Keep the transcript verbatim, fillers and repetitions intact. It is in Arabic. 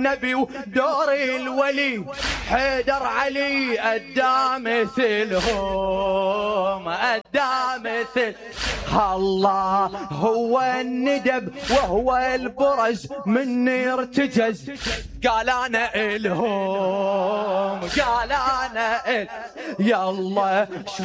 النبي ودور الولي حيدر علي أدى مثلهم أدى مثل الله هو الندب وهو البرز من ارتجز قال أنا إلهم قال أنا إل يا الله